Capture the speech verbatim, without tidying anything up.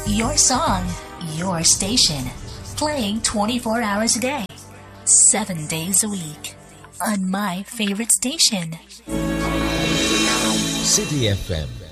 Your song, your station. Playing twenty-four hours a day, seven days a week. On my favorite station. City F M